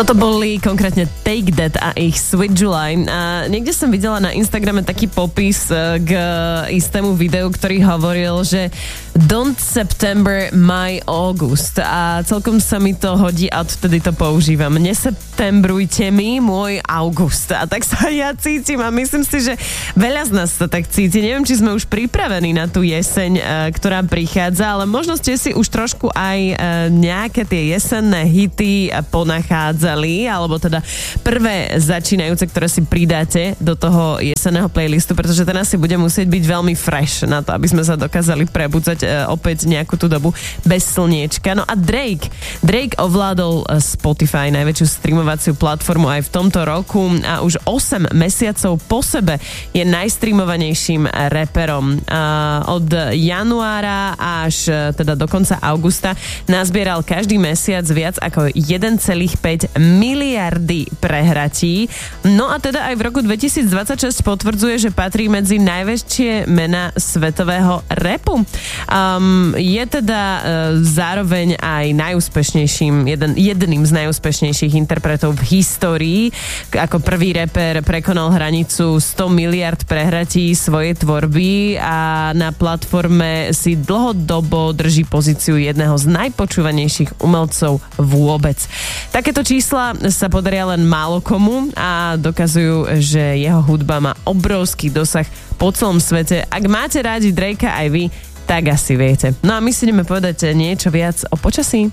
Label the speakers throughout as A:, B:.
A: Toto boli konkrétne Take That a ich Sweet July. A niekde som videla na Instagrame taký popis k istému videu, ktorý hovoril, že Don't September my August. A celkom sa mi to hodí a odtedy to používam. Neseptembrujte mi môj august. A tak sa ja cítim a myslím si, že veľa z nás sa tak cíti. Neviem, či sme už pripravení na tú jeseň, ktorá prichádza, ale možno ste si už trošku aj nejaké tie jesenné hity ponachádzali, alebo teda prvé začínajúce, ktoré si pridáte do toho jesenného playlistu, pretože ten asi bude musieť byť veľmi fresh na to, aby sme sa dokázali prebudzať opäť nejakú tú dobu bez slniečka. No a Drake ovládol Spotify, najväčšiu streamovaciu platformu aj v tomto roku a už 8 mesiacov po sebe je najstreamovanejším reperom. Od januára až teda do konca augusta nazbieral každý mesiac viac ako 1,5 miliardy prehratí. No a teda aj v roku 2026 potvrdzuje, že patrí medzi najväčšie mená svetového rapu. Je teda zároveň aj jedným z najúspešnejších interpretov v histórii. Ako prvý reper prekonal hranicu 100 miliard prehratí svojej tvorby a na platforme si dlhodobo drží pozíciu jedného z najpočúvanejších umelcov vôbec. Takéto čísla sa podaria len málo komu a dokazujú, že jeho hudba má obrovský dosah po celom svete. Ak máte rádi Drakea aj vy, tak asi viete. No a my si ideme povedať niečo viac o počasí.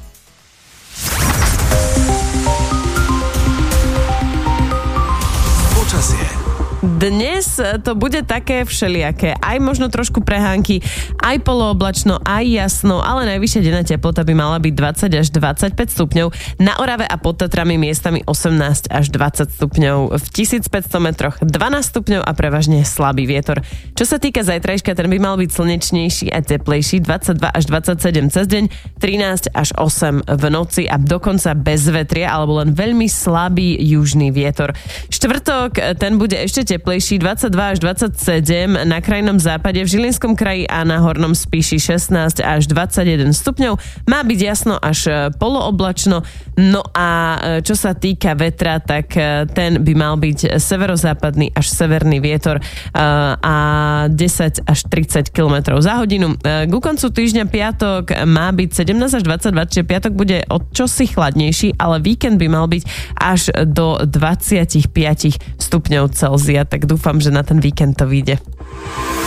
A: Dnes to bude také všelijaké, aj možno trošku prehánky, aj polooblačno, aj jasno, ale najvyššia denná teplota by mala byť 20 až 25 stupňov, na Orave a pod Tatrami miestami 18 až 20 stupňov, v 1500 metroch 12 stupňov a prevažne slabý vietor. Čo sa týka zajtrajška, ten by mal byť slnečnejší a teplejší, 22 až 27 cez deň, 13 až 8 v noci a dokonca bez vetria alebo len veľmi slabý južný vietor. Štvrtok, ten bude ešte teplejší, 22 až 27 na krajnom západe, v Žilinskom kraji a na Hornom Spíši 16 až 21 stupňov. Má byť jasno až polooblačno. No a čo sa týka vetra, tak ten by mal byť severozápadný až severný vietor a 10 až 30 km za hodinu. Ku koncu týždňa piatok má byť 17 až 22, čiže piatok bude o čosi chladnejší, ale víkend by mal byť až do 25 stupňov Celzia, tak dúfam, že na ten víkend to vyjde.